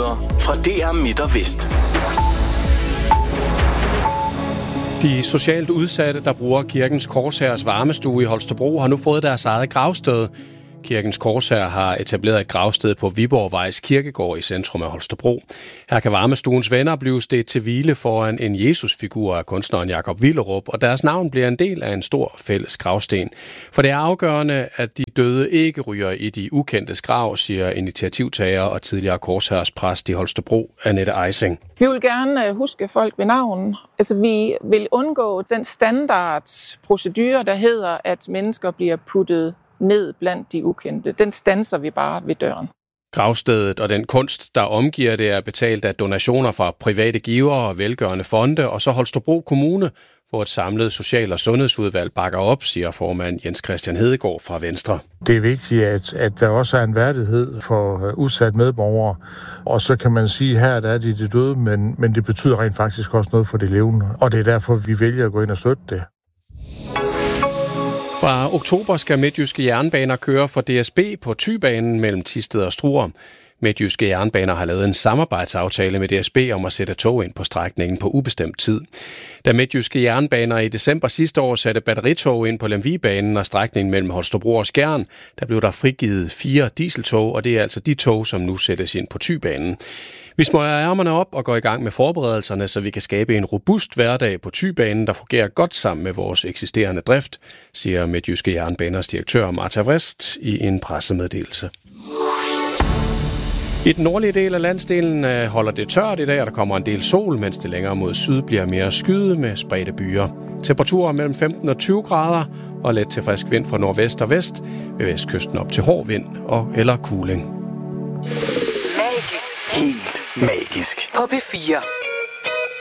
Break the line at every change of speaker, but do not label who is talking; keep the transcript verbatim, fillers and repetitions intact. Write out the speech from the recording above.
nyheder fra D R Midt og Vest.
De socialt udsatte, der bruger Kirkens Korshærs varmestue i Holstebro, har nu fået deres eget gravsted. Kirkens Korshær har etableret et gravsted på Viborgvejs Kirkegård i centrum af Holstebro. Her kan varmestuens venner blive stedt til hvile foran en Jesusfigur af kunstneren Jakob Willerup, og deres navn bliver en del af en stor fælles gravsten. For det er afgørende, at de døde ikke ryger i de ukendtes grav, siger initiativtager og tidligere Korshærs præst i Holstebro, Annette Eising.
Vi vil gerne huske folk ved navn. Altså, vi vil undgå den standardprocedure, der hedder, at mennesker bliver puttet ned blandt de ukendte. Den standser vi bare ved døren.
Gravstedet og den kunst, der omgiver det, er betalt af donationer fra private givere og velgørende fonde, og så Holstebro Kommune, hvor et samlet social- og sundhedsudvalg bakker op, siger formand Jens Christian Hedegaard fra Venstre.
Det er vigtigt, at, at der også er en værdighed for udsatte medborgere, og så kan man sige, her der er de det døde, men, men det betyder rent faktisk også noget for det levende, og det er derfor, vi vælger at gå ind og støtte det.
Fra oktober skal Midtjyske Jernbaner køre for D S B på Thybanen mellem Thisted og Struer. Midtjyske Jernbaner har lavet en samarbejdsaftale med D S B om at sætte tog ind på strækningen på ubestemt tid. Da Midtjyske Jernbaner i december sidste år satte batteritog ind på Lemvigbanen og strækningen mellem Holstebro og Skjern, der blev der frigivet fire dieseltog, og det er altså de tog, som nu sættes ind på Thybanen. Vi smøger ærmerne op og går i gang med forberedelserne, så vi kan skabe en robust hverdag på Thybanen, der fungerer godt sammen med vores eksisterende drift, siger Midtjyske Jernbaners direktør Martha Vrist i en pressemeddelelse. I den nordlige del af landsdelen holder det tørt i dag, og der kommer en del sol, mens det længere mod syd bliver mere skyet med spredte byer. Temperaturer mellem femten og tyve grader og let til frisk vind fra nordvest og vest, ved vestkysten op til hård vind og eller kuling.
Magisk. Helt magisk. På P fire.